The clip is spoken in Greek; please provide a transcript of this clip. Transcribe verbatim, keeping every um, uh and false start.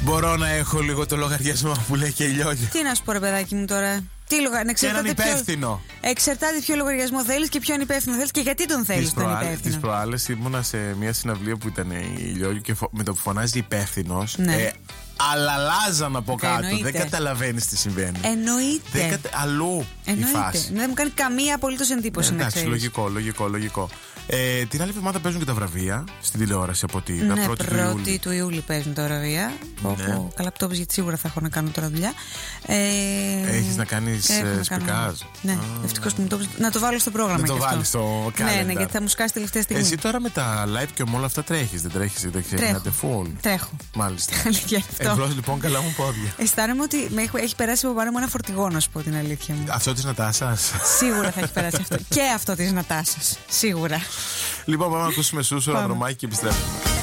Μπορώ να έχω λίγο το λογαριασμό που λέει και η Λιόλια. Τι να σου πω, ρε παιδάκι μου τώρα. Τι λογα... Και έναν υπεύθυνο. Ποιο... Εξαρτάται ποιο λογαριασμό θέλεις και ποιον υπεύθυνο θέλεις και γιατί τον θέλεις τον υπεύθυνο. Τις προάλλες ήμουνα σε μια συναυλία που ήταν η Λιόλια και με το που φωνάζει υπεύθυνος. Ναι. Ε, αλαλάζαν από κάτω. Εννοείται. Δεν καταλαβαίνεις τι συμβαίνει. Εννοείται. Δεν κατα... Αλλού Εννοείται. η φάση. Δεν μου κάνει καμία απολύτως εντύπωση. Ε, εντάξει, λογικό, λογικό, λογικό. Ε, την άλλη εβδομάδα παίζουν και τα βραβεία στην τηλεόραση από ό,τι είδα. Ναι, πρώτη του Ιούλη. του Ιούλη παίζουν τα βραβεία. Ναι. Όπου, καλά που το πεις, γιατί σίγουρα θα έχω να κάνω τώρα δουλειά. Ε, Έχεις να κάνεις σπικάζ. Ναι, ευτυχώς που μου το πεις. Να το βάλω στο πρόγραμμα. Να το βάλεις στο calendar. Ναι, ναι, γιατί θα μου σκάσει τελευταία στιγμή. Εσύ τώρα με τα live και με όλα αυτά τρέχεις, δεν τρέχεις, δεν ξεκινάτε full. Τρέχω. Μάλιστα. Εμπρός λοιπόν, καλά μου πόδια. Αισθάνομαι ότι με έχει, έχει περάσει από πάνω μου ένα φορτηγό, να σου πω την αλήθεια μου. Αυτό της Νατάσας. Σίγουρα θα έχει περάσει αυτό. Και αυτό της Νατάσας. Σίγουρα. Λοιπόν, πάμε να ακούσουμε Σούσου, Ανδρομάκη και επιστρέφουμε.